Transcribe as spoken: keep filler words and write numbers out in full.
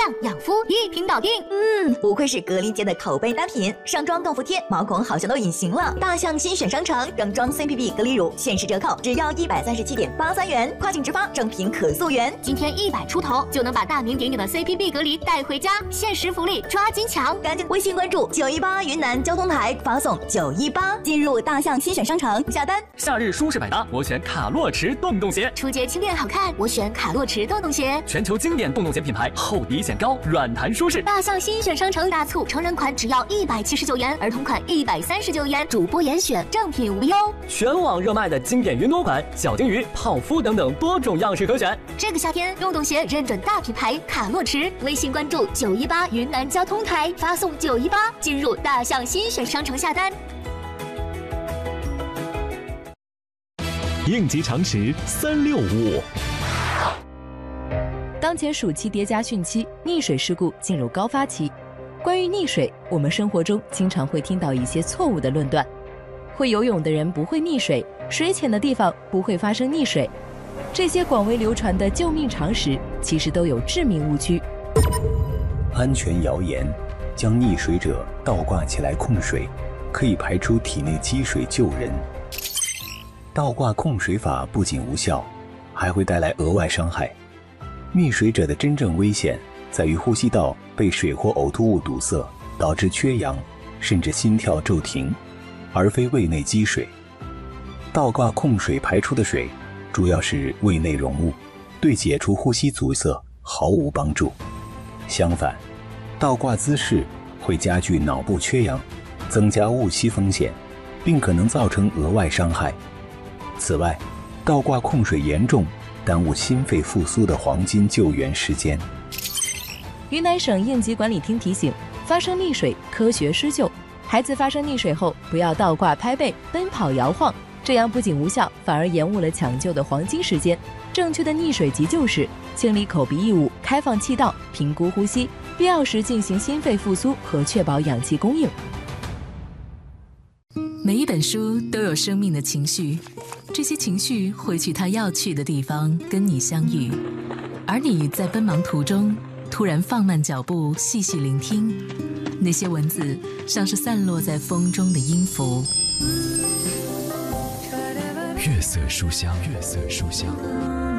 亮养肤，一瓶搞定。 嗯，不愧是格力街的口碑单品，上妆动服贴，毛孔好像都隐形了。大象新选商城整装 C P B 隔离乳限时折扣，只要一百三十七点八三元，跨境直发，正品可溯源。 今天一百出头就能把大名鼎鼎的 C P B 隔离带回家，限时福利抓紧抢！ 赶紧微信关注九一八云南交通台，发送九一八进入大象新选商城下单。 夏日舒适百搭，我选卡洛驰洞洞鞋。 出街轻便好看，我选卡洛驰洞洞鞋。 全球经典洞洞鞋品牌，厚底显高，软弹舒适。 大象新选商城大促，成人款只要一百七十九元，儿童款一百三十九元，主播严选，正品无忧。 全网热卖的经典云朵款、小金鱼、泡芙等等多种样式可选。 这个夏天，洞洞鞋认准大品牌卡洛驰，微信关注九一八云南交通台，发送九一八进入大象新选商城下单。 应急常识三六五。 当前暑期叠加汛期，溺水事故进入高发期。关于溺水，我们生活中经常会听到一些错误的论断：会游泳的人不会溺水，水浅的地方不会发生溺水。这些广为流传的救命常识，其实都有致命误区。 安全谣言：将溺水者倒挂起来控水，可以排出体内积水救人。倒挂控水法不仅无效，还会带来额外伤害。溺水者的真正危险在于呼吸道被水或呕吐物堵塞，导致缺氧，甚至心跳骤停，而非胃内积水。倒挂控水排出的水主要是胃内溶物，对解除呼吸阻塞毫无帮助。相反，倒挂姿势会加剧脑部缺氧，增加误吸风险，并可能造成额外伤害。此外，倒挂控水严重耽误心肺复苏的黄金救援时间。 云南省应急管理厅提醒：发生溺水科学施救，孩子发生溺水后不要倒挂拍背、奔跑摇晃，这样不仅无效，反而延误了抢救的黄金时间。正确的溺水急救是清理口鼻异物，开放气道，评估呼吸，必要时进行心肺复苏和确保氧气供应。 每一本书都有生命的情绪，这些情绪会去它要去的地方跟你相遇，而你在奔忙途中突然放慢脚步，细细聆听，那些文字像是散落在风中的音符。 月色书香，月色书香。